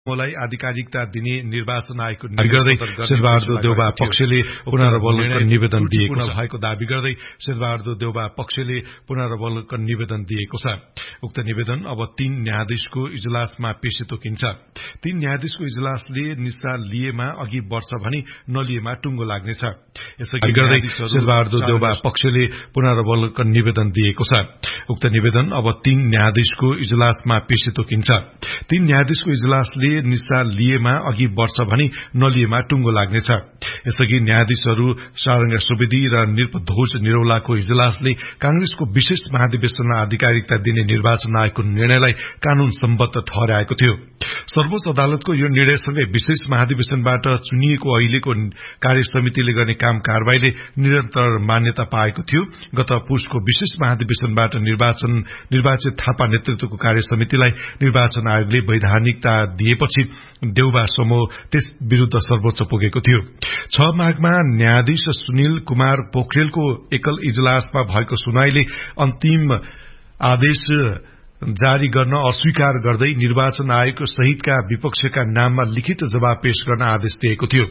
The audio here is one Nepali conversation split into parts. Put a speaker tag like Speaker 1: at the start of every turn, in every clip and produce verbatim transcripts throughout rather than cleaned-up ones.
Speaker 1: मलाई आधिकारिकता दिने निर्वाचन आयोगको गर्दै शेरबहादुर देउबा पक्षले पुनरावलोकन निवेदन दिएको छ भएको दाबी गर्दै शेरबहादुर देउबा पक्षले पुनरावलोकन निवेदन दिएको छ। उक्त निवेदन अब तीन न्यायाधीशको इजलासमा पेशी तोकिन्छ। तीन न्यायाधीशको इजलासले निशा लिएमा अघि बढ्छ भने नलिएमा टुङ्गो लाग्नेछ। यसअघि गर्दै शेरबहादुर देउबा पक्षले पुनरावलोकन निवेदन दिएको छ। उक्त निवेदन अब तीन न्यायाधीशको इजलासमा पेशी तोकिन्छ। तीन न्यायाधीशको इजलासले निशा लिएमा अघि बढ्छ भने नलिएमा टुङ्गो लाग्नेछ। यसअघि न्यायाधीशहरू सारंग सुवेदी र नृपध्वज निरौलाको इजलासले कांग्रेसको विशेष महाधिवेशनमा आधिकारिकता दिने निर्वाचन आयोगको निर्णयलाई कानून सम्बद्ध ठहराएको थियो। सर्वोच्च अदालतको यो निर्णयसँगै विशेष महाधिवेशनबाट चुनिएको अहिलेको कार्य समितिले गर्ने काम कारवाहीले निरन्तर मान्यता पाएको थियो। गत पुसको विशेष महाधिवेशनबाट निर्वाचन निर्वाचित थापा नेतृत्वको कार्य समितिलाई निर्वाचन आयोगले वैधानिकता दिएपछि देउबा समूह त्यस विरूद्ध सर्वोच्च पुगेको थियो। छ माघमा न्यायाधीश सुनिल कुमार पोखरेलको एकल इजलासमा भएको सुनाईले अन्तिम आदेश जारी गर्न अस्वीकार गर्दै निर्वाचन आयोग सहितका विपक्षका नाममा लिखित जवाब पेश गर्न आदेश दिएको थियो।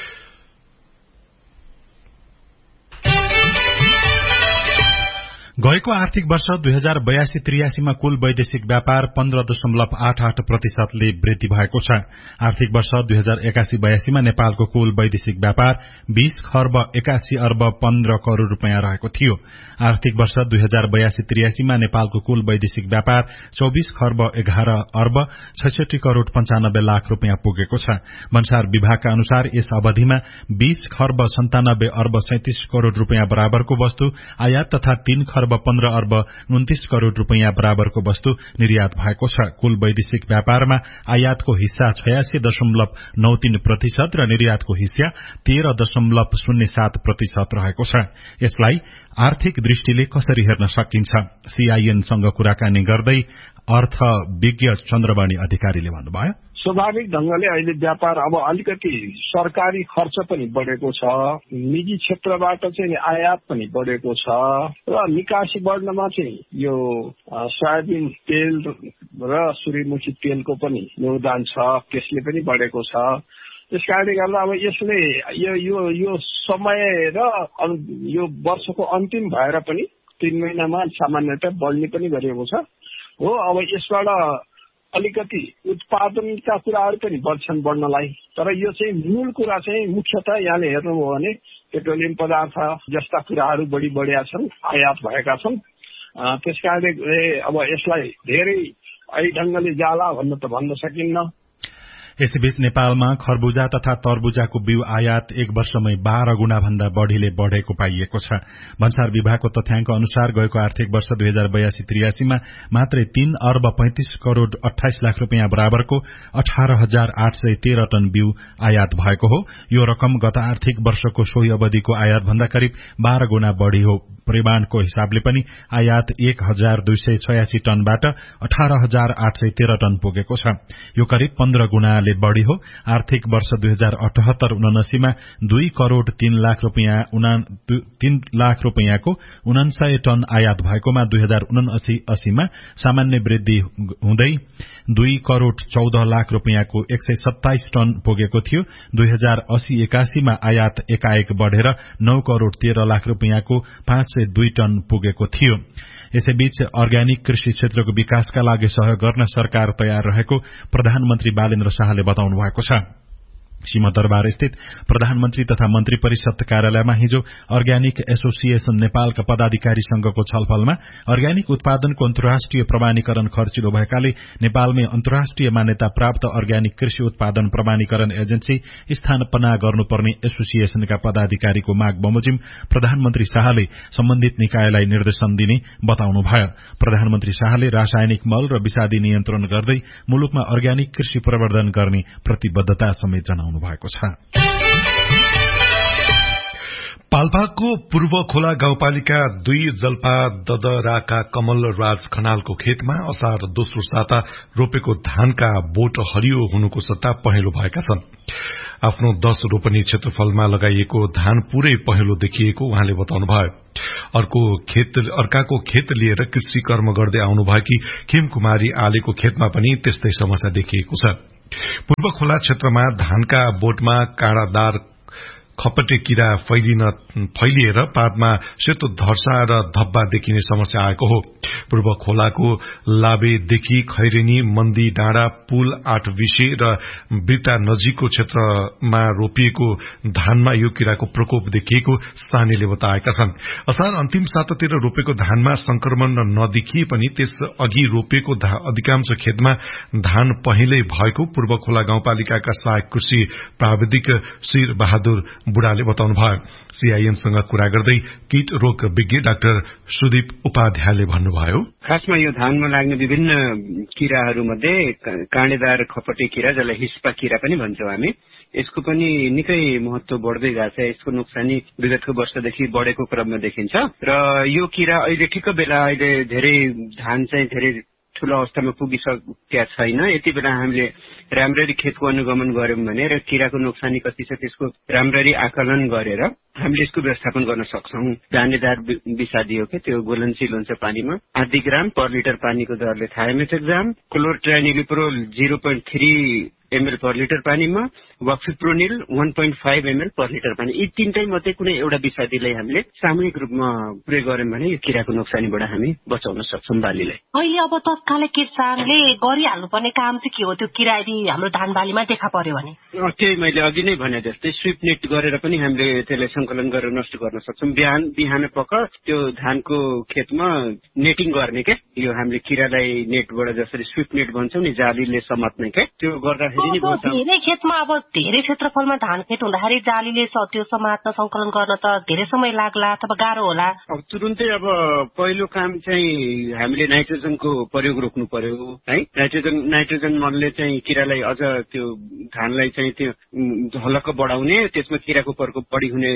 Speaker 2: गएको आर्थिक वर्ष दुई हजार बयासी त्रियासीमा कुल वैदेशिक व्यापार पन्ध्र दशमलव आठ आठ प्रतिशतले वृद्धि भएको छ। आर्थिक वर्ष दुई हजार एकासी बयासीमा नेपालको कुल वैदेशिक व्यापार बीस खर्ब एकासी अर्ब पन्ध्र करोड़ रूपियाँ रहेको थियो। आर्थिक वर्ष दुई हजार बयासी त्रियासीमा नेपालको कुल वैदेशिक व्यापार चौबीस खर्ब एघार अर्ब छैसठी करोड़ पञ्चानब्बे लाख रूपियाँ पुगेको छ। भन्सार विभागका अनुसार यस अवधिमा बीस खर्ब सन्तानब्बे अर्ब सैंतिस करोड़ रूपियाँ बराबरको वस्तु आयात तथा तीन खर्ब पन्ध्र अर्ब उन्तीस करोड़ रूपियाँ बराबरको वस्तु निर्यात भएको छ। कुल वैदेशिक व्यापारमा आयातको हिस्सा छयासी दशमलव नौ तीन प्रतिशत र निर्यातको हिस्सा तेह्र दशमलव शून्य सात प्रतिशत रहेको छ। यसलाई आर्थिक दृष्टिले कसरी हेर्न सकिन्छ? सीआईएनसँग कुराकानी गर्दै अर्थविज्ञ चन्द्रवाणी अधिकारीले भन्नुभयो,
Speaker 3: स्वाभाविक ढंगले अहिले व्यापार अब अलिकति सरकारी खर्च पनि बढेको छ, निजी क्षेत्रबाट चाहिँ आयात पनि बढेको छ र निकासी बढ्नमा चाहिँ यो सोयाबिन तेल र सूर्यमुखी तेलको पनि योगदान छ, त्यसले पनि बढेको छ। त्यसकारणले गर्दा अब यसले यो यो यो समय र यो वर्षको अन्तिम भएर पनि तीन महिनामा सामान्यतः बढ्ने पनि गरेको छ हो। अब यसबाट अलिकति उत्पादनका कुराहरू पनि बढ्छन् बढ्नलाई, तर यो चाहिँ मूल कुरा चाहिँ मुख्यतः यहाँले हेर्नुभयो भने पेट्रोलियम पदार्थ जस्ता कुराहरू बढी बढिया छन्, आयात भएका छन्। त्यसकारणले अब यसलाई धेरै यही ढंगले जाला भन्न त भन्न सकिन्न।
Speaker 2: यसैबीच नेपालमा खरबुजा तथा तरबुजाको बिउ आयात एक वर्षमै बाह्र गुणा भन्दा बढ़ीले बढ़ेको पाइएको छ। भन्सार विभागको तथ्याङ्क अनुसार गएको आर्थिक वर्ष दुई हजार बयासी त्रियासीमा मात्रै तीन अर्ब पैंतिस करोड़ अठाइस लाख रूपियाँ बराबरको अठार हजार आठ सय तेह्र टन बिउ आयात भएको हो। यो रकम गत आर्थिक वर्षको सोही अवधिको आयात भन्दा करिब बाह्र गुणा बढ़ी हो। परिमाणको हिसाबले पनि आयात एक हजार दुई सय छयासी टनबाट अठार हजार आठ सय तेह्र टन पुगेको छ। यो करिब पन्ध्र गुणाले बढ़ी हो। आर्थिक वर्ष दुई हजार अठहत्तर उनासीमा दुई करोड़ तीन लाख रूपियाँ तीन लाख रूपियाँको उनासय टन आयात भएकोमा दुई हजार उनासी अस्सीमा सामान्य वृद्धि हुँदै दुई करोड़ चौध लाख रूपियाँको एक सय सत्ताइस टन पुगेको थियो। दुई हजार अस्सी एकासीमा आयात एकाएक बढ़ेर नौ करोड़ तेह्र लाख रूपियाँको पाँच सय दुई टन पुगेको थियो। यसैबीच अर्ग्यानिक कृषि क्षेत्रको विकासका लागि सहयोग गर्न सरकार तयार रहेको प्रधानमन्त्री बालेन्द्र शाहले बताउनु भएको छ। सिंहदरबार स्थित प्रधानमन्त्री तथा मन्त्री परिषद कार्यालयमा हिजो अर्ग्यानिक एसोसिएशन नेपालका पदाधिकारी संघको छलफलमा अर्ग्यानिक उत्पादनको अन्तर्राष्ट्रिय प्रमाणीकरण खर्चिलो भएकाले नेपालमै अन्तर्राष्ट्रिय मान्यता प्राप्त अर्ग्यानिक कृषि उत्पादन प्रमाणीकरण एजेन्सी स्थापना गर्नुपर्ने एसोसिएशनका पदाधिकारीको माग बमोजिम प्रधानमन्त्री शाहले सम्बन्धित निकायलाई निर्देशन दिने बताउनुभयो। प्रधानमन्त्री शाहले रासायनिक मल र विषादी नियन्त्रण गर्दै मुलुकमा अर्ग्यानिक कृषि प्रवर्धन गर्ने प्रतिबद्धता समेत जनाउनु भएको छ।
Speaker 1: पाल्पाको पूर्व खोला गाउँपालिका दुई जल्पा ददराका कमल राज खनालको खेतमा असार दोस्रो साता रोपेको धानका बोट हरियो हुनुको सट्टा पहेँलो भएका छन्। आफ्नो दश रोपनी क्षेत्रफलमा लगाइएको धान पूरै पहेँलो देखिएको उहाँले बताउनुभयो। अर्को खेत अर्काको खेत लिएर कृषि कर्म गर्दै आउनुभएकी खेम कुमारी आलेको खेतमा पनि त्यस्तै समस्या देखिएको छ। पूर्व खोला क्षेत्रमा धानका बोटमा काँडादार खपटे किरा फैलिन फैलिएर पातमा सेतो धर्सा र धब्बा देखिने समस्या आएको हो। पूर्व खोलाको लाबेदेखि खैरेनी, मन्दी डाँडा, पुल आठ विषे र वृत्ता नजिकको क्षेत्रमा रोपिएको धानमा यो किराको प्रकोप देखिएको स्थानीयले बताएका छन्। असार अन्तिम सातातिर रोपेको धानमा संक्रमण नदेखिए पनि त्यस अघि रोपिएको अधिकांश खेतमा धान पहिल्यै भएको पूर्व खोला गाउँपालिकाका सहायक कृषि प्राविधिक शिर बहादुर बुढाले बताउनुभयो। सीआईएनसँग कुरा गर्दै कीट रोग विज्ञ डाक्टर सुदीप उपाध्यायले भन्नुभयो,
Speaker 4: खासमा यो धानमा लाग्ने विभिन्न किराहरू मध्ये काँडेदार खपटे किरा, जसलाई हिस्पा किरा पनि भन्छौं हामी, यसको पनि निकै महत्व बढ्दै गएको छ। यसको नोक्सानी विगतको वर्षदेखि बढेको क्रममा देखिन्छ र यो किरा अहिले ठिक्क बेला अहिले धेरै धान चाहिँ धेरै ठूलो अवस्थामा पुगिसकेका छैन। यति बेला हामीले राम्ररी खेतको अनुगमन गर्यौं भने र किराको नोक्सानी कति छ त्यसको राम्ररी आकलन गरेर हामीले यसको व्यवस्थापन गर्न सक्छौं। दानेदार विषादी हो कि त्यो घुलनशील हुन्छ पानीमा, आधी ग्राम पर लिटर पानीको दरले थायोमेथोक्जाम, क्लोरट्रानिलिप्रोल zero point three ML per litre पानीमा, वाक्फिप्रोनिल one point five ML per litre पानी, यी तीनटै मध्ये कुनै एउटा विषादीलाई हामीले सामूहिक रूपमा प्रयोग गर्यौं भने यो किराको नोक्सानीबाट हामी बचाउन सक्छौं बालीलाई।
Speaker 5: अहिले अब तत्कालै किसानले गरिहाल्नु पर्ने काम चाहिँ के हो? त्यो किरा यदि हाम्रो धान बालीमा देखा पर्यो भने
Speaker 4: त्यही मैले अघि नै भने जस्तै स्विप नेट गरेर पनि हामीले त्यसलाई संकलन गरेर नष्ट गर्न सक्छौं। बिहान बिहान पख त्यो धानको खेतमा नेटिङ गर्ने के, यो हामीले किरालाई नेटबाट जसरी स्विप नेट भन्छौं नि, जालीले समात्ने के, त्यो गर्दा
Speaker 5: धेरै खेतमा अब धेरै क्षेत्रफलमा धान खेत हुँदाखेरि जालीले त्यो समात्न संकलन गर्न त धेरै समय लाग्ला अथवा गाह्रो होला।
Speaker 4: अब तुरुन्तै अब पहिलो काम चाहिँ हामीले नाइट्रोजनको प्रयोग रोक्नु पर्यो है। नाइट्रोजन नाइट्रोजन मलले चाहिँ किरालाई अझ त्यो धानलाई चाहिँ त्यो हलक्क बढाउने, त्यसमा किराको प्रकोप बढी हुने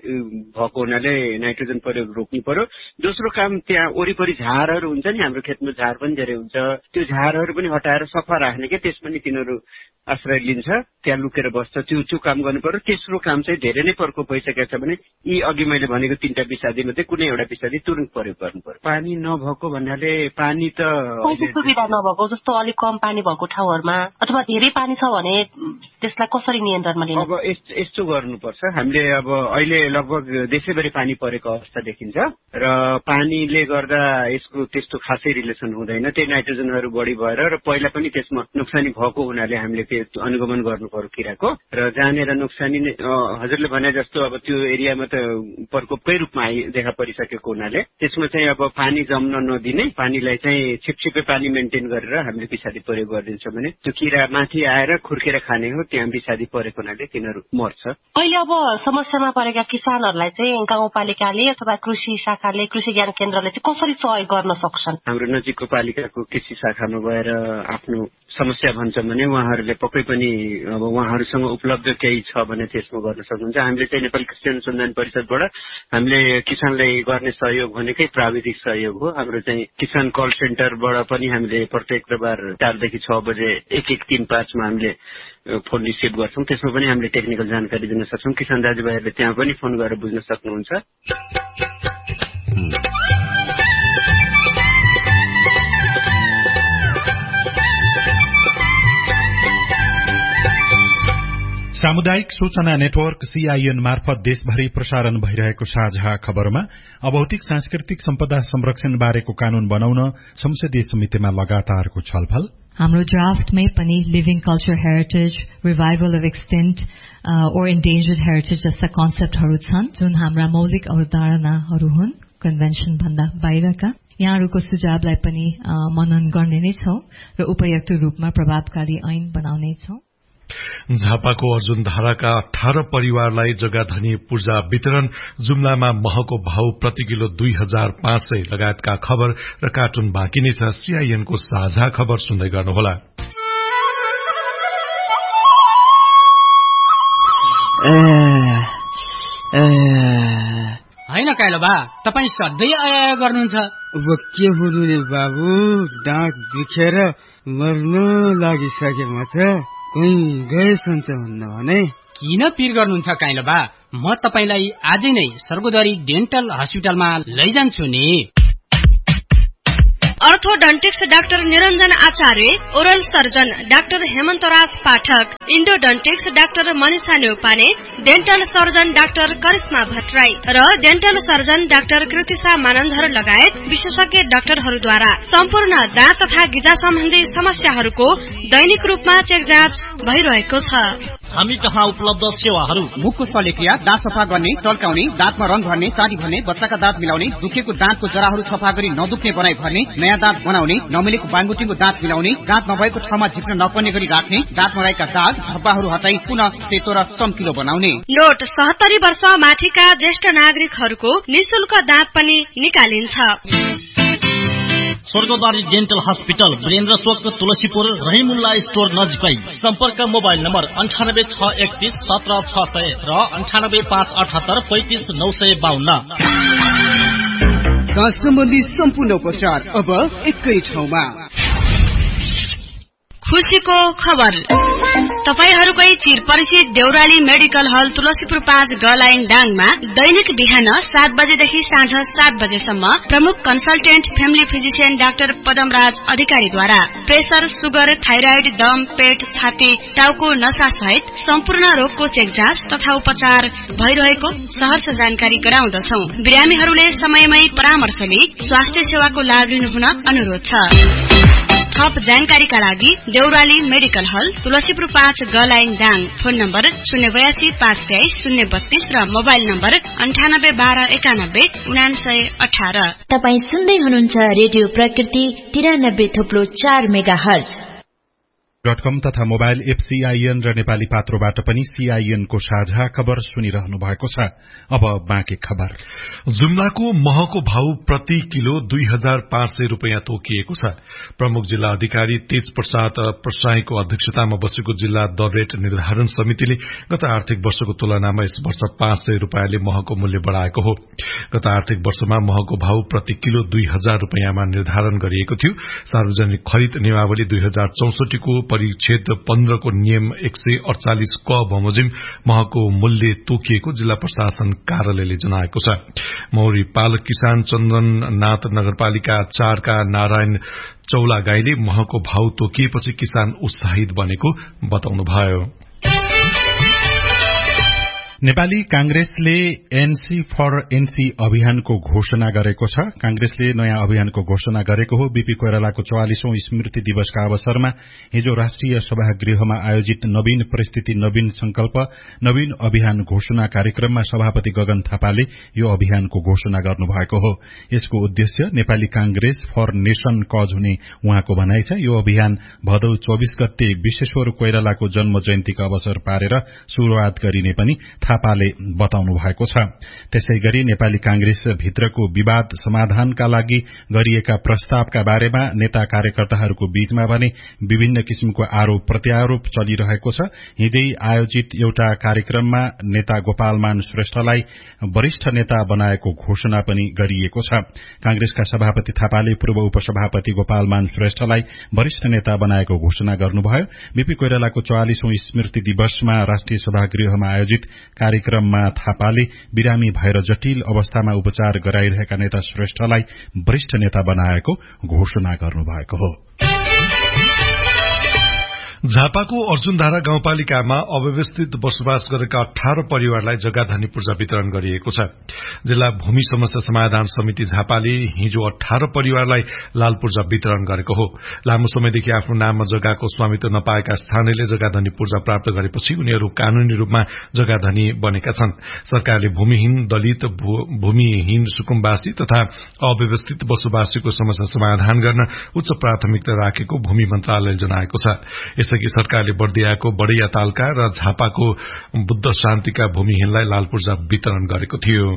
Speaker 4: भएको हुनाले नाइट्रोजन प्रयोग रोक्नु पर्यो। दोस्रो काम त्यहाँ वरिपरि झारहरू हुन्छ नि, हाम्रो खेतमा झार पनि धेरै हुन्छ, त्यो झारहरू पनि हटाएर सफा राख्ने के, त्यस पनि तिनीहरू आश्रय लिन्छ, त्यहाँ लुकेर बस्छ, त्यो त्यो काम गर्नु पर्यो। तेस्रो काम चाहिँ धेरै नै प्रकोप भइसकेको छ भने यी अघि मैले भनेको तीनटा विषादी मध्ये कुनै एउटा विषादी तुरन्त प्रयोग गर्नु पर्यो। पानी नभएको भन्नाले पानी त
Speaker 5: सुविधा नभएको जस्तो अलिक कम पानी भएको ठाउँहरूमा अथवा धेरै पानी छ भने त्यसलाई कसरी नियन्त्रणमा लिनु?
Speaker 4: अब यस्तो गर्नुपर्छ, हामीले अब अहिले लगभग देशैभरि पानी परेको अवस्था देखिन्छ र पानीले गर्दा यसको त्यस्तो खासै रिलेसन हुँदैन, त्यही नाइट्रोजनहरू बढी भएर र पहिला पनि त्यसमा नोक्सानी भएको हुनाले हामीले त्यो अनुगमन गर्नु पर्यो किराको। र जहाँनिर नोक्सानी नै हजुरले भने जस्तो अब त्यो एरियामा त प्रकोपकै रूपमा देखा परिसकेको हुनाले त्यसमा चाहिँ अब पानी जम्न नदिने, पानीलाई चाहिँ छिपछिपे पानी मेन्टेन गरेर हामीले विषादी प्रयोग गरिदिन्छौँ भने त्यो किरा माथि आएर खुर्केर खाने हो, त्यहाँ विषादी परेको हुनाले तिनीहरू मर्छ।
Speaker 5: अहिले अब समस्यामा परेका किसानहरूलाई चाहिँ गाउँपालिकाले अथवा कृषि शाखाले, कृषि ज्ञान केन्द्रले चाहिँ कसरी सहयोग गर्न सक्छन्?
Speaker 4: हाम्रो नजिकको पालिकाको कृषि शाखामा गएर आफ्नो समस्या भन्छौँ भने उहाँहरूले पक्कै पनि अब उहाँहरूसँग उपलब्ध केही छ भने त्यसमा गर्न सक्नुहुन्छ। हामीले चाहिँ नेपाली कृषि अनुसन्धान परिषदबाट हामीले किसानलाई गर्ने सहयोग भनेकै प्राविधिक सहयोग हो। हाम्रो चाहिँ किसान कल सेन्टरबाट पनि हामीले प्रत्येक बार चारदेखि छ बजे एक एक तीन पाँचमा हामीले फोन रिसिभ गर्छौँ, त्यसमा पनि हामीले टेक्निकल जानकारी दिन सक्छौँ। किसान दाजुभाइहरूले त्यहाँ पनि फोन गरेर बुझ्न सक्नुहुन्छ।
Speaker 2: सामुदायिक सूचना नेटवर्क सीआईएन मार्फत देशभरि प्रसारण भइरहेको साझा खबरमा अब भौतिक सांस्कृतिक सम्पदा संरक्षण बारेको कानून बनाउन संसदीय समितिमा लगातारको छलफल।
Speaker 6: हाम्रो ड्राफ्टमै पनि living culture heritage, revival of extent or endangered heritage जस्ता कन्सेप्टहरू छन् जुन हाम्रा मौलिक अवधारणाहरू हुन् कन्भेन्सन भन्दा बाहिरका। यहाँहरूको सुझावलाई पनि मनन गर्ने नै छौं र उपयुक्त रूपमा प्रभावकारी ऐन बनाउने छौं।
Speaker 1: झापाको अर्जुन धाराका अठारह परिवारलाई जग्गाधनी पूर्जा वितरण, जुम्लामा महको भाव प्रति किलो दुई हजार पाँच सय लगायतका खबर र कार्टुन बाँकी नै छ। सीआईएनको साझा खबर सुन्दै गर्नुहोला।
Speaker 7: होइन काइलो बा, तपाईँ सधैँ आया गर्नुहुन्छ?
Speaker 8: अब के हुनु नि बाबु, दाँत दुखेर मर्न लागिसकेमा त कहीँ गए सन्च भन्न भने।
Speaker 7: किन पिर गर्नुहुन्छ काइलो बा? म तपाईलाई आजै नै सर्गोदरी डेन्टल हस्पिटलमा लैजान्छु नि।
Speaker 9: अर्थोडन्टिक्स डाक्टर निरञ्जन आचार्य, ओरल सर्जन डाक्टर हेमन्तराज पाठक, इन्डोडन्टिक्स doctor Manisha Neupane, dental surgeon doctor Karishma Bhattarai र dental surgeon doctor Kritisha Manandhar लगायत विशेषज्ञ डाक्टरहरूद्वारा सम्पूर्ण दाँत तथा गिजा सम्बन्धी समस्याहरूको दैनिक रूपमा चेक जाँच भइरहेको छ।
Speaker 10: हामी कहाँ उपलब्ध सेवाहरू:
Speaker 11: मुखको शल्यक्रिया, दाँत सफा गर्ने, टल्काउने, दाँतमा रंग भर्ने, चाँडी भर्ने, बच्चाका दाँत मिलाउने, दुखेको दाँतको जराहरू सफा गरी नदुख्ने बनाई भर्ने, नयाँ दाँत बनाउने, नमिलेको बाङबुटिङको दाँत मिलाउने, दाँत नभएको ठाउँमा झिक्न नपर्ने गरी राख्ने, दाँतमा रहेका दाग धब्बाहरू हटाई पुनः सेतो र चम्किलो बनाउने।
Speaker 9: नोट सत्तरी वर्ष माथिका ज्येष्ठ नागरिकहरूको निशुल्क दाँत पनि निकालिन्छ।
Speaker 10: स्वर्गदारी डेन्टल हस्पिटल, वीरेन्द्र चोक, तुलसीपुर, रहिमुल्ला स्टोर नजिकै। सम्पर्क मोबाइल नम्बर अन्ठानब्बे छ एकतीस सत्र छ सय र अन्ठानब्बे पाँच अठहत्तर पैंतिस नौ सय बाहन्न।
Speaker 11: दाँत सम्बन्धी सम्पूर्ण उपचार अब एकै ठाउँमा।
Speaker 9: खुशीको खबर, तपाईहरूकै चिर परिचित देउराली मेडिकल हल तुलसीपुर पाँच गलाइन डाङमा दैनिक बिहान सात बजेदेखि साँझ सात बजेसम्म प्रमुख consultant family physician doctor Padamraj अधिकारीद्वारा प्रेसर, सुगर, थाइराइड, दम, पेट, छाती, टाउको नसा सहित सम्पूर्ण रोगको चेक जाँच तथा उपचार भइरहेको सहर्ष जानकारी गराउँदछौ। बिरामीहरूले समयमै परामर्श लिई स्वास्थ्य सेवाको लाभ लिनुहुन अनुरोध छ। थप जानकारीका लागि देउराली मेडिकल हल तुलसीपुर पाँच गलाइन डाङ, फोन नम्बर शून्य बयासी पाँच तेइस शून्य बत्तीस र मोबाइल नम्बर अन्ठानब्बे बाह्र एकानब्बे उनासय अठार।
Speaker 12: तपाईँ सुन्दै हुनुहुन्छ रेडियो प्रकृति तिरानब्बे थोप्लो चार मेगा हर्ज
Speaker 2: डट कम तथा मोबाइल एप सीआईएन र नेपाली पात्रोबाट पनि सीआईएन को साझा खबर सुनिरहनु भएको छ। अब बाँकी खबर।
Speaker 1: जुम्लाको महको भाउ प्रति किलो दुई हजार पाँच सय रूपियाँ तोकिएको छ। प्रमुख जिल्ला अधिकारी तेज प्रसाद प्रसाईको अध्यक्षतामा बसेको जिल्ला दर रेट निर्धारण समितिले गत आर्थिक वर्षको तुलनामा यस वर्ष पाँच सय रूपियाँले महको मूल्य बढ़ाएको हो। गत आर्थिक वर्षमा महको भाउ प्रति किलो दुई हजार रूपियाँमा निर्धारण गरिएको थियो। सार्वजनिक खरिद नियमावली दुई हजार चौसठीको परिच्छेद पन्ध्रको नियम एक सय अड़चालिस क बमोजिम महको मूल्य तोकिएको जिल्ला प्रशासन कार्यालयले जनाएको छ। मौरी पालक किसान चन्दननाथ नगरपालिका चारका नारायण चौलागाईले महको भाउ तोकिएपछि किसान उत्साहित बनेको बताउनुभयो।
Speaker 2: नेपाली कांग्रेसले एनसी फर एनसी अभियानको घोषणा गरेको छ। कांग्रेसले नयाँ अभियानको घोषणा गरेको हो। बीपी कोइरालाको चौवालीसौं स्मृति दिवसका अवसरमा हिजो राष्ट्रिय सभागृहमा आयोजित नवीन परिस्थिति नवीन संकल्प नवीन अभियान घोषणा कार्यक्रममा सभापति गगन थापाले यो अभियानको घोषणा गर्नुभएको हो। यसको उद्देश्य Nepali Congress for nation cause हुने उहाँको भनाइ छ। यो अभियान भदौ चौबीस गते विश्वेश्वर कोइरालाको जन्म जयन्तीका अवसर पारेर शुरूआत गरिने पनि थापाले बताउनु भएको छ। त्यसैगरी नेपाली कांग्रेस भित्रको विवाद समाधानका लागि गरिएका प्रस्तावका बारेमा नेता कार्यकर्ताहरूको बीचमा भने विभिन्न किसिमको आरोप प्रत्यारोप चलिरहेको छ। हिजै आयोजित एउटा कार्यक्रममा नेता गोपालमान श्रेष्ठलाई वरिष्ठ नेता बनाएको घोषणा पनि गरिएको छ। कांग्रेसका सभापति थापाले पूर्व उपसभापति गोपालमान श्रेष्ठलाई वरिष्ठ नेता बनाएको घोषणा गर्नुभयो। बीपी कोइरालाको चौवालीसौं स्मृति दिवसमा राष्ट्रिय सभागृहमा आयोजित कार्यक्रममा थापाले बिरामी भएर जटिल अवस्थामा उपचार गराइरहेका नेता श्रेष्ठलाई वरिष्ठ नेता बनाएको घोषणा गर्नुभएको हो।
Speaker 1: झापाको अर्जुनधारा गाउँपालिकामा अव्यवस्थित बसोबास गरेका अठार परिवारलाई जग्गाधनी पूर्जा वितरण गरिएको छ। जिल्ला भूमि समस्या समाधान समिति झापाले हिजो अठार परिवारलाई लाल पूर्जा वितरण गरेको हो। लामो समयदेखि आफ्नो नाममा जग्गाको स्वामित्व नपाएका स्थानीयले जग्गाधनी पूर्जा प्राप्त गरेपछि उनीहरू कानूनी रूपमा जग्गाधनी बनेका छन्। सरकारले भूमिहीन दलित भूमिहीन सुकुम्बासी तथा अव्यवस्थित बसोबासीको समस्या समाधान गर्न उच्च प्राथमिकता राखेको भूमि मन्त्रालयले जनाएको छ। यसअघि सरकारले बर्दियाको बडैया तालका र झापाको बुद्ध शान्तिका भूमिहीनलाई लाल पूर्जा वितरण गरेको थियो।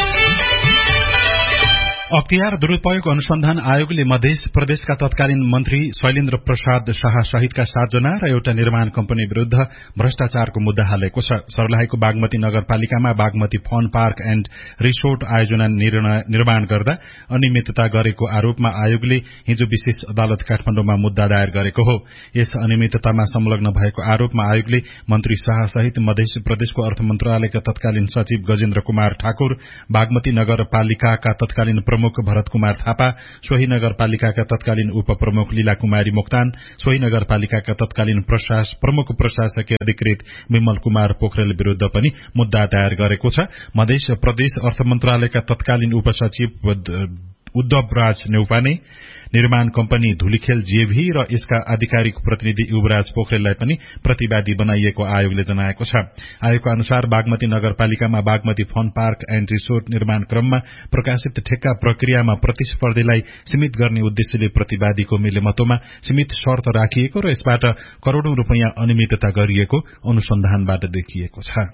Speaker 2: अख्तियार दुरूपयोग अनुसन्धान आयोगले मध्य प्रदेशका तत्कालीन मन्त्री शैलेन्द्र प्रसाद शाह सहितका सातजना र एउटा निर्माण कम्पनी विरूद्ध भ्रष्टाचारको मुद्दा हालेको छ। सर्लाहीको बागमती नगरपालिकामा Bagmati fun park and resort आयोजना निर्माण गर्दा अनियमितता गरेको आरोपमा आयोगले हिजो विशेष अदालत काठमाडौँमा मुद्दा दायर गरेको हो। यस अनियमिततामा संलग्न भएको आरोपमा आयोगले मन्त्री शाह सहित मध्य प्रदेशको अर्थ मन्त्रालयका तत्कालीन सचिव गजेन्द्र कुमार ठाकुर, बागमती नगरपालिकाका तत्कालीन उपप्रमुख भरत कुमार थापा, सोही नगरपालिकाका तत्कालीन उपप्रमुख लीला कुमारी मोक्तान, सोही नगरपालिकाका तत्कालीन प्रशास प्रमुख प्रशासकीय अधिकृत विमल कुमार पोखरेल विरूद्ध पनि मुद्दा दायर गरेको छ। मध्य प्रदेश अर्थ मन्त्रालयका तत्कालीन उपसचिव उद्धव राज नेउपाने, निर्माण कम्पनी धुलीखेल जेभी र यसका आधिकारिक प्रतिनिधि युवराज पोखरेललाई पनि प्रतिवादी बनाइएको आयोगले जनाएको छ। आयोगका अनुसार बागमती नगरपालिकामा Bagmati fun park and resort निर्माण क्रममा प्रकाशित ठेक्का प्रक्रियामा प्रतिस्पर्धीलाई सीमित गर्ने उद्देश्यले प्रतिवादीको मिलेमतोमा सीमित शर्त राखिएको र यसबाट करोड़ौं रूपियाँ अनियमितता गरिएको अनुसन्धानबाट देखिएको छ।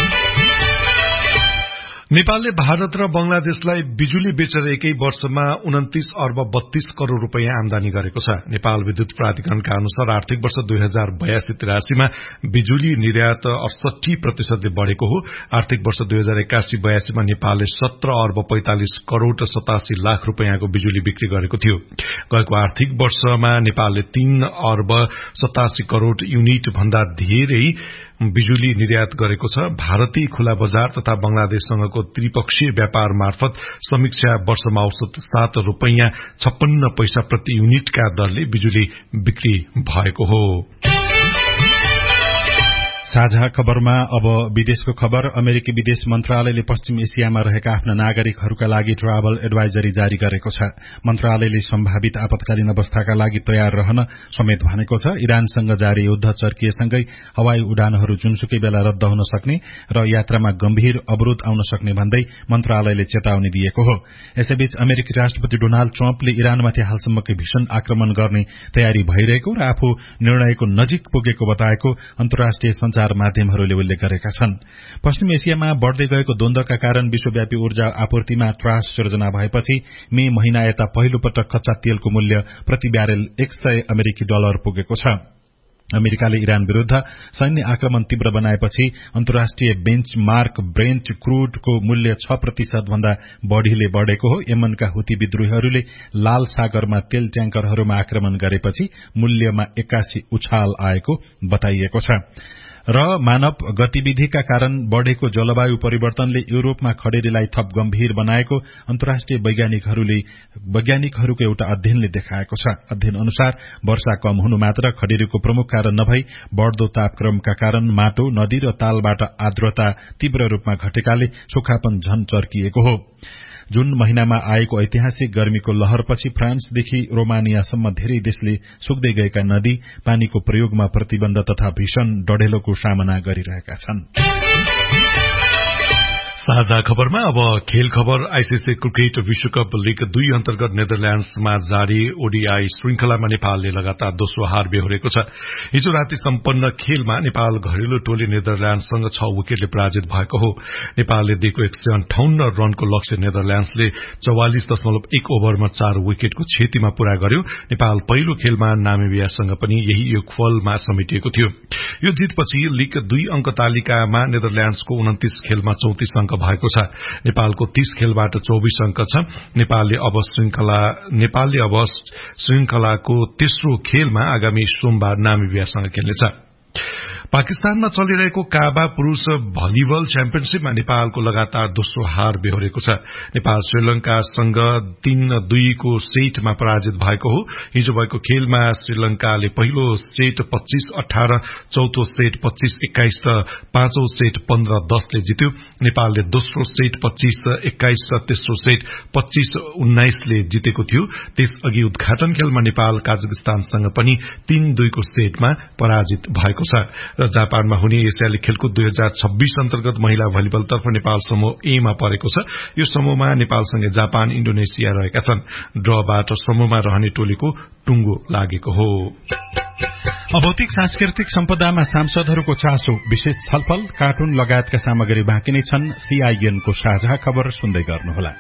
Speaker 1: नेपालले भारत र बंगलादेशलाई बिजुली बेचेर एकै वर्षमा उन्तीस अर्ब बत्तीस करोड़ रूपियाँ आमदानी गरेको छ। नेपाल विद्युत प्राधिकरणका अनुसार आर्थिक वर्ष दुई हजार बयासी त्रियासीमा बिजुली निर्यात अडसठी प्रतिशतले बढ़ेको हो। आर्थिक वर्ष दुई हजार एकासी बयासीमा नेपालले सत्र अर्ब पैंतालिस करोड़ सतासी लाख रूपियाँको बिजुली बिक्री गरेको थियो। गएको आर्थिक वर्षमा नेपालले तीन अर्ब सतासी करोड़ युनिट भन्दा धेरै बिजुली निर्यात गरेको छ। भारतीय खुला बजार तथा बंगलादेशसँगको त्रिपक्षीय व्यापार मार्फत समीक्षा वर्षमा औसत सात रूपियाँ छप्पन्न पैसा प्रति युनिटका दरले बिजुली बिक्री भएको हो।
Speaker 2: साझा खबरमा अब विदेशको खबर। अमेरिकी विदेश मन्त्रालयले पश्चिम एसियामा रहेका आफ्ना नागरिकहरूका लागि ट्राभल एडभाइजरी जारी गरेको छ। मन्त्रालयले सम्भावित आपतकालीन अवस्थाका लागि तयार रहन समेत भनेको छ। इरानसँग जारी युद्ध चर्किएसँगै हवाई उडानहरू जुनसुकै बेला रद्द हुन सक्ने र यात्रामा गम्भीर अवरोध आउन सक्ने भन्दै मन्त्रालयले चेतावनी दिएको हो। यसैबीच अमेरिकी राष्ट्रपति डोनाल्ड ट्रम्पले इरानमाथि हालसम्मकै भीषण आक्रमण गर्ने तयारी भइरहेको र आफू निर्णयको नजिक पुगेको बताएको अन्तर्राष्ट्रिय संचार माध्यमहरूले उल्लेख गरेका छन्। पश्चिम एसियामा बढ़दै गएको द्वन्द्वका कारण विश्वव्यापी ऊर्जा आपूर्तिमा त्रास सिर्जना भएपछि मे महिना यता पहिलो पटक कच्चा तेलको मूल्य प्रति ब्यारेल एक सय अमेरिकी डलर पुगेको छ। अमेरिकाले इरान विरूद्ध सैन्य आक्रमण तीव्र बनाएपछि अन्तर्राष्ट्रिय बेन्चमार्क ब्रेन्ट क्रूडको मूल्य छ प्रतिशत भन्दा बढ़ीले बढ़ेको हो। यमनका हुती विद्रोहीहरूले लाल सागरमा तेल ट्याङ्करहरूमा आक्रमण गरेपछि मूल्यमा एक्कासी उछाल आएको बताइएको छ। र मानव गतिविधिका कारण बढ़ेको जलवायु परिवर्तनले युरोपमा खडेरीलाई थप गम्भीर बनाएको अन्तर्राष्ट्रिय वैज्ञानिकहरूले वैज्ञानिकहरूको एउटा अध्ययनले देखाएको छ। अध्ययन अनुसार वर्षा कम हुनु मात्र खडेरीको प्रमुख कारण नभई बढ़दो तापक्रमका कारण माटो, नदी र तालबाट आर्द्रता तीव्र रूपमा घटेकाले सुक्खापन झन चर्किएको हो। जून महिनामा आएको ऐतिहासिक गर्मीको लहरपछि फ्रान्सदेखि रोमानियासम्म धेरै देशले सुक्दै गएका नदी पानीको प्रयोगमा प्रतिबन्ध तथा भीषण डढेलोको सामना गरिरहेका छन्।
Speaker 1: साझा खबरमा अब खेल खबर। आईसीसी क्रिकेट विश्वकप लीग दुई अन्तर्गत नेदरल्याण्ड्समा जारी ओडीआई श्रृंखलामा नेपालले लगातार दोस्रो हार बेहोरेको छ। हिजो राति सम्पन्न खेलमा नेपाल घरेलु टोली नेदरल्याण्डसँग छ विकेटले पराजित भएको हो। नेपालले दिएको एक सय अन्ठाउन्न रनको लक्ष्य नेदरल्याण्ड्सले चौवालिस दशमलव एक ओभरमा चार विकेटको क्षतिमा पूरा गर्यो। नेपाल पहिलो खेलमा नामिबियासँग पनि यही योगफलमा समेटिएको थियो। यो जितपछि लीग दुई अंक तालिकामा नेदरल्याण्ड्सको उन्तीस खेलमा चौतीस अंक भएको छ। नेपालको तीस खेलबाट चौबीस अंक छ। नेपालले अब श्रृंखला नेपालले अब श्रृंखलाको तेस्रो खेलमा आगामी सोमबार नामिबियासँग खेल्नेछ। पाकिस्तानमा चलिरहेको काबा पुरूष भलिबल च्याम्पियनशीपमा नेपालको लगातार दोस्रो हार बेहोरेको छ। नेपाल श्रीलंकासँग तीन दुईको सेटमा पराजित भएको हो। हिजो भएको खेलमा श्रीलंकाले पहिलो सेट पच्चीस अठारह, चौथो सेट पच्चीस एक्काइस र पाँचौं सेट पन्ध्र दसले जित्यो। नेपालले दोस्रो सेट पच्चीस एक्काइस र तेस्रो सेट पच्चीस उन्नाइसले जितेको थियो। त्यसअघि उद्घाटन खेलमा नेपाल काजाकिस्तानसँग पनि तीन दुईको सेटमा पराजित भएको छ। र जापानमा हुने एसियाली खेलकुद दुई हजार छब्बीस अन्तर्गत महिला भलिबलतर्फ नेपाल समूह ए मा परेको छ। यो समूहमा नेपालसँगै जापान, इन्डोनेसिया रहेका छन्। ड्रबाट समूहमा रहने टोलीको टुङ्गो लागेको हो।
Speaker 2: भौतिक सांस्कृतिक सम्पदामा सांसदहरूको चासो, विशेष छलफल, कार्टुन लगायतका सामग्री बाँकी नै छन्। सीआईएनको साझा खबर सुन्दै गर्नुहोला।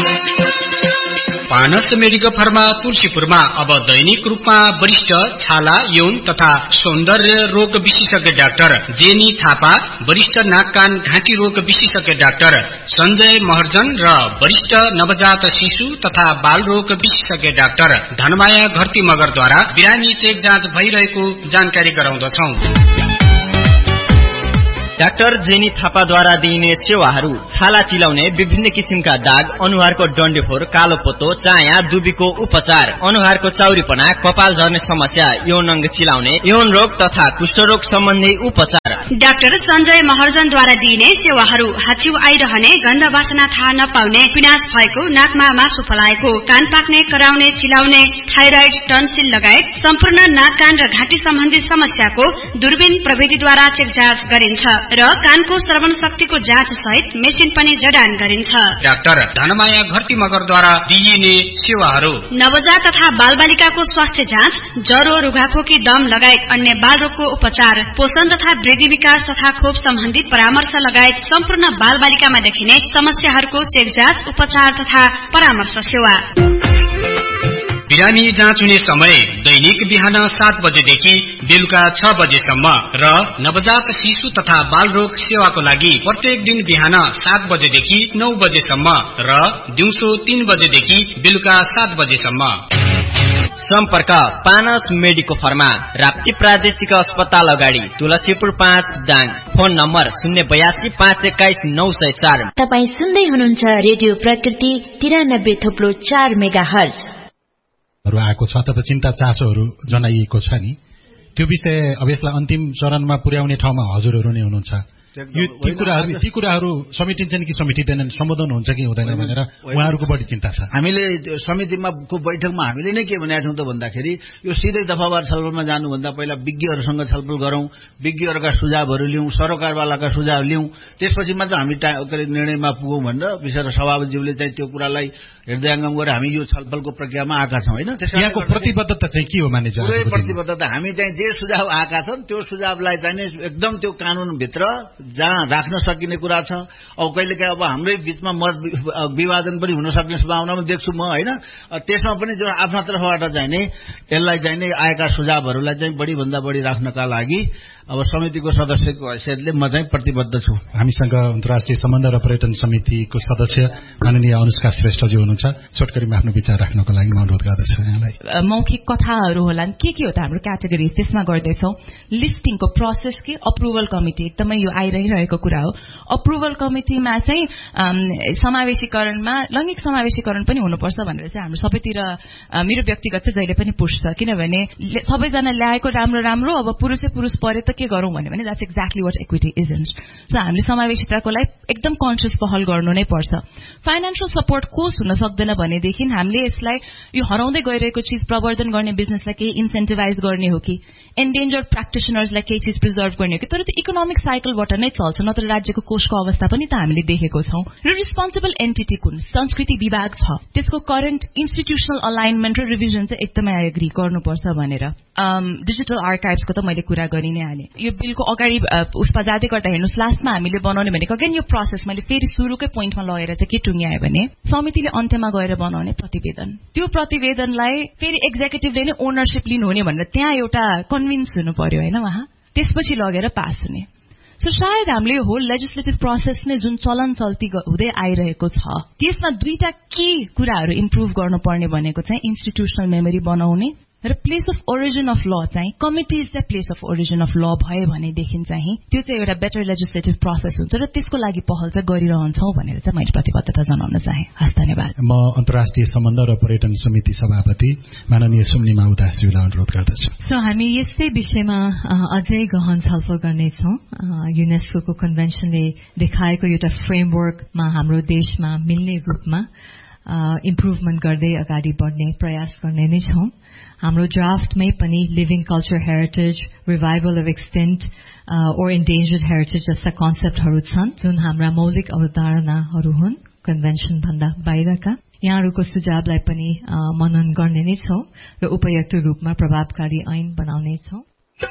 Speaker 7: पानस मेडिकल फार्मा तुलसीपुरमा अब दैनिक रूपमा वरिष्ठ छाला, यौन तथा सौन्दर्य रोग विशेषज्ञ डाक्टर जेनी थापा, वरिष्ठ नाक कान घाँटी रोग विशेषज्ञ डाक्टर संजय महर्जन र वरिष्ठ नवजात शिशु तथा बाल रोग विशेषज्ञ डाक्टर धनमाया घरती मगरद्वारा बिरामी चेक जाँच भइरहेको जानकारी गराउँदछौं।
Speaker 13: डाक्टर जेनी थापाद्वारा दिइने सेवाहरू छाला चिलाउने, विभिन्न किसिमका दाग, अनुहारको डन्डेफोर, कालो पोतो, चाया, दुबीको उपचार, अनुहारको चाउरीपना, कपाल झर्ने समस्या, यौन अंग चिलाउने, यौन रोग तथा कुष्ठरोग सम्बन्धी उपचार।
Speaker 9: डाक्टर सञ्जय महर्जनद्वारा दिइने सेवाहरू हाच्छिउ आइरहने, गन्ध वासना थाहा नपाउने, पिनास भएको, नाकमा मासु फलाएको, कान पाक्ने, कराउने, चिलाउने, थाइराइड, टन्सिल लगायत सम्पूर्ण नाक, कान र घाँटी सम्बन्धी समस्याको दूरबीन प्रविधिद्वारा चेक जाँच गरिन्छ र कानको श्रवण शक्तिको जाँच सहित मेसिन पनि जडान गरिन्छ।
Speaker 7: डाक्टर धनमाया घरती मगरद्वारा दिइने सेवाहरू
Speaker 9: नवजात तथा बालबालिकाको स्वास्थ्य जाँच, ज्वरो, रुघाखोकी, दम लगायत अन्य बाल रोगको उपचार, पोषण तथा वृद्धि विकास तथा खोप सम्बन्धी परामर्श लगायत सम्पूर्ण बालबालिकामा देखिने समस्याहरूको चेक जाँच, उपचार तथा परामर्श सेवा।
Speaker 7: बिरामी जाँच हुने समय दैनिक बिहान सात बजेदेखि बेलुका छ बजेसम्म र नवजात शिशु तथा बाल रोग सेवाको लागि प्रत्येक दिन बिहान सात बजेदेखि नौ बजेसम्म र दिउँसो तीन बजेदेखि बेलुका सात बजेसम्म।
Speaker 13: सम्पर्क पानस मेडिको फर्मा, राप्ती प्रादेशिक अस्पताल अगाडि, तुलसीपुर पाँच दाङ। फोन नम्बर शून्य बयासी पाँच एक्काइस नौ सय चार।
Speaker 12: तपाई सुन्दै हुनुहुन्छ रेडियो प्रकृति तिरानब्बे थोप्लो चार मेगा हर्ज।
Speaker 2: आएको छ तथा चिन्ता चासोहरू जनाइएको छ नि, त्यो विषय अब यसलाई अन्तिम चरणमा पुर्याउने ठाउँमा हजुरहरू नै हुनुहुन्छ। यो ती कुराहरू ती कुराहरू समेटिन्छन् कि समेटिँदैनन्, सम्बोधन हुन्छ कि हुँदैन भनेर उहाँहरूको बढी चिन्ता छ।
Speaker 14: हामीले समितिमा को बैठकमा हामीले नै के भनेका छौँ त भन्दाखेरि यो सिधै दफावार छलफलमा जानुभन्दा पहिला विज्ञहरूसँग छलफल गरौँ, विज्ञहरूका सुझावहरू लिउँ, सरकारवालाका सुझाव लिउँ, त्यसपछि मात्र हामी निर्णयमा पुगौँ भनेर विशेष सभापतिज्यूले चाहिँ त्यो कुरालाई हृदयङ्गम गरेर हामी यो छलफलको प्रक्रियामा आएका छौँ होइन।
Speaker 2: यहाँको प्रतिबद्धता चाहिँ के हो मानिस?
Speaker 14: पुरै प्रतिबद्धता हामी चाहिँ जे सुझाव आएका छन् त्यो सुझावलाई चाहिँ एकदम त्यो कानूनभित्र जहाँ राख्न सकिने कुरा छ। अब कहिलेकाहीँ अब हाम्रै बिचमा मत विभाजन पनि हुन सक्ने सम्भावना पनि देख्छु म होइन। त्यसमा पनि जो आफ्ना तर्फबाट चाहिँ नि यसलाई चाहिँ नि आएका सुझावहरूलाई चाहिँ बढी भन्दा बढी राख्नका लागि अब समितिको सदस्यको हैसियतले म चाहिँ प्रतिबद्ध छु।
Speaker 2: हामीसँग अन्तर्राष्ट्रिय सम्बन्ध र पर्यटन समितिको सदस्य माननीय अनुष्का श्रेष्ठजी हुनुहुन्छ। छोटकरीमा आफ्नो विचार राख्नको लागि म अनुरोध गर्दछु यहाँलाई।
Speaker 15: मौखिक कथाहरू होलान्, के के हो त हाम्रो क्याटेगोरी त्यसमा गर्दैछौँ। लिस्टिङको प्रोसेस के अप्रुभल कमिटी एकदमै यो आइरहिरहेको कुरा हो। अप्रुभल कमिटीमा चाहिँ समावेशीकरणमा लैङ्गिक समावेशीकरण पनि हुनुपर्छ भनेर चाहिँ हाम्रो सबैतिर मेरो व्यक्तिगत चाहिँ जहिले पनि पुष्छ, किनभने सबैजना ल्याएको राम्रो राम्रो अब पुरुषै पुरुष परे त के गरौँ भन्यो भने that's exactly what equity isn't. So हामीले समावेशिताको लागि एकदम कन्सियस पहल गर्नु नै पर्छ। फाइनेन्सियल सपोर्ट कोष हुन सक्दैन भनेदेखि हामीले यसलाई यो हराउँदै गइरहेको चिज प्रवर्धन गर्ने बिजनेसलाई केही इन्सेन्टिभाइज गर्ने हो कि एन्डेन्जर्ड प्र्याक्टिसनर्सलाई केही चिज प्रिजर्भ गर्ने हो कि, तर त्यो इकोनोमिक साइकलबाट नै चल्छ, नत्र राज्यको कोषको अवस्था पनि त हामीले देखेको छौँ। र रिस्पोन्सिबल एन्टिटी कुन संस्कृति विभाग छ, त्यसको करेन्ट इन्स्टिट्युसनल अलाइनमेन्ट र रिभिजन चाहिँ एकदमै एग्री गर्नुपर्छ भनेर। डिजिटल आर्काइभ्सको त मैले कुरा गरि नै हालेँ। यो बिलको अगाडि उसमा जाँदै गर्दा हेर्नुहोस् लास्टमा हामीले बनाउने भनेको अगेन यो प्रोसेस मैले फेरि सुरुकै पोइन्टमा लगेर चाहिँ के टुङ्ग्याएँ भने समितिले अन्त्यमा गएर बनाउने प्रतिवेदन, त्यो प्रतिवेदनलाई फेरि एक्जिक्युटिभले नै ओनरसिप लिनुहुने भनेर त्यहाँ एउटा कन्भिन्स हुनु पर्यो होइन उहाँ, त्यसपछि लगेर पास हुने। सो सायद हामीले यो होल लेजिस्लेटिभ प्रोसेस नै जुन चलन चल्ती हुँदै आइरहेको छ त्यसमा दुईटा के कुराहरू इम्प्रुभ गर्नुपर्ने भनेको चाहिँ इन्स्टिट्युसनल मेमोरी बनाउने र प्लेस अफ ओरिजिन अफ ल चाहिँ कमिटिज चाहिँ प्लेस अफ ओरिजिन अफ ल भए भनेदेखि चाहिँ त्यो चाहिँ एउटा बेटर लेजिस्लेटिभ प्रोसेस हुन्छ र त्यसको लागि पहल चाहिँ गरिरहन्छौँ भनेर चाहिँ मैले प्रतिबद्धता जनाउन चाहे। हस्, धन्यवाद।
Speaker 2: म अन्तर्राष्ट्रिय सम्बन्ध र पर्यटन समिति सभापति माननीय सुम्निमा उदासजीलाई अनुरोध गर्दछु।
Speaker 6: सो हामी यस्तै विषयमा अझै गहन छलफल गर्नेछौँ। युनेस्को कन्भेन्सनले देखाएको एउटा फ्रेमवर्कमा हाम्रो देशमा मिल्ने रूपमा इम्प्रुभमेन्ट गर्दै अगाडि बढ्ने प्रयास गर्ने नै छौँ। हाम्रो ड्राफ्टमै पनि living culture heritage, revival of extent or endangered heritage जस्ता कन्सेप्टहरू छन् जुन हाम्रा मौलिक अवधारणाहरू हुन् कन्भेन्सन भन्दा बाहिरका। यहाँहरूको सुझावलाई पनि मनन गर्ने नै छौँ र उपयुक्त रूपमा प्रभावकारी ऐन बनाउने छौँ।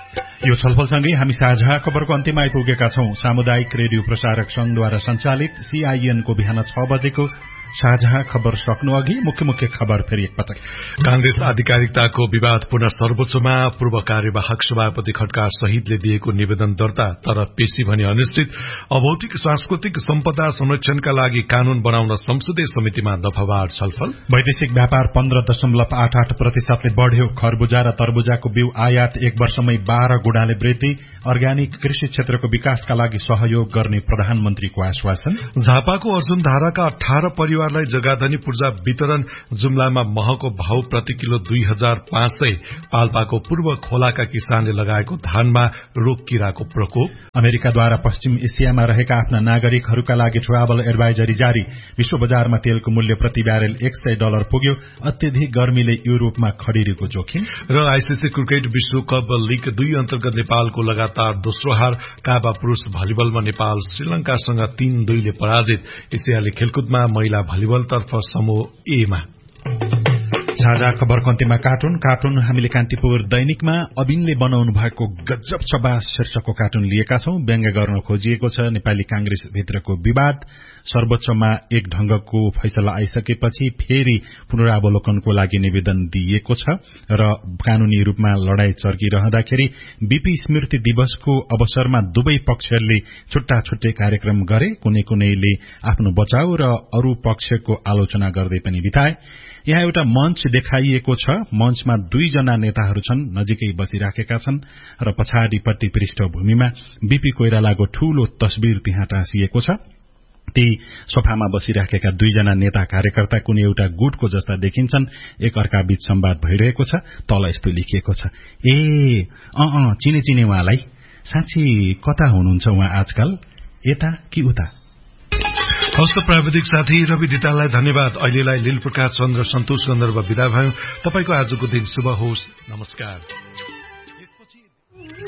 Speaker 2: यो छलफलसँगै हामी साझा खबरको अन्त्यमा आइपुगेका छौं। सामुदायिक रेडियो प्रसारक संघद्वारा सञ्चालित सीआईएनको बिहान छ बजेको साझा खबर सक्नु अघि मुख्य मुख्य खबर फेरि एकपटक।
Speaker 1: कांग्रेस आधिकारिकताको विवाद पुनः सर्वोच्चमा, पूर्व कार्यवाहक सभापति खड्का सहितले दिएको निवेदन दर्ता तर पेशी भने अनिश्चित। अभौतिक सांस्कृतिक सम्पदा संरक्षणका लागि कानून बनाउन संसदीय समितिमा दफावार छलफल।
Speaker 2: वैदेशिक व्यापार पन्ध्र दशमलव आठ आठ प्रतिशतले बढ़्यो। खरबुजा र तरबुजाको बिउ आयात एक वर्षमै बाह्र गुणाले वृद्धि। अर्ग्यानिक कृषि क्षेत्रको विकासका लागि सहयोग गर्ने प्रधानमन्त्रीको आश्वासन।
Speaker 1: झापाको अर्जुनधाराका अठार परिवारलाई जग्गाधनी पूर्जा वितरण। जुम्लामा महको भाउ प्रति किलो दुई हजार पाँच सय। पाल्पाको पूर्व खोलाका किसानले लगाएको धानमा रोग किराको प्रकोप।
Speaker 2: अमेरिकाद्वारा पश्चिम एसियामा रहेका आफ्ना नागरिकहरूका लागि ट्राभल एडभाइजरी जारी। विश्व बजारमा तेलको मूल्य प्रति ब्यारेल एक सय डलर पुग्यो। अत्यधिक गर्मीले युरोपमा खडेरीको जोखिम।
Speaker 1: र आईसीसी क्रिकेट विश्वकप लीग दुई अन्तर्गत नेपालको लगातार दोस्रो हार। काबा पुरूष भलिबलमा नेपाल श्रीलंकासँग तीन दुईले पराजित। एसियाली खेलकुदमा महिला भलिबलतर्फ समूह एमा।
Speaker 2: साझा खबरको अन्त्यमा कार्टुन कार्टुन हामीले कान्तिपुर दैनिकमा अबिनले बनाउनु भएको गजब छबास शीर्षकको कार्टुन लिएका छौं। व्यङ्ग्य गर्न खोजिएको छ नेपाली कांग्रेस भित्रको विवाद। सर्वोच्चमा एक ढंगको फैसला आइसकेपछि फेरि पुनरावलोकनको लागि निवेदन दिइएको छ र कानूनी रूपमा लडाई चर्किरहँदाखेरि बीपी स्मृति दिवसको अवसरमा दुवै पक्षहरूले छुट्टा छुट्टै कार्यक्रम गरे। कुनै कुनैले आफ्नो बचाउ र अरू पक्षको आलोचना गर्दै पनि बिताए। यहाँ एउटा मञ्च देखाइएको छ। मञ्चमा दुईजना नेताहरू छन्, नजिकै बसिराखेका छन् र पछाडिपट्टि पृष्ठभूमिमा बीपी कोइरालाको ठूलो तस्बिर त्यहाँ टाँसिएको छ। ती सोफामा बसिराखेका दुईजना नेता कार्यकर्ता कुनै एउटा गुटको जस्ता देखिन्छन्। एक अर्का बीच संवाद भइरहेको छ। तल यस्तो लेखिएको छ, ए अँ अँ चिने चिने उहाँलाई, साँच्ची कता हुनुहुन्छ उहाँ आजकल, यता कि उता?
Speaker 1: हस्त प्राविधिक साथी रवि दिताललाई धन्यवाद। अहिलेलाई लील प्रकाश चन्द्र सन्तोष गन्धर्व विदा भयौं। तपाईको आजको दिन शुभ होस्। नमस्कार।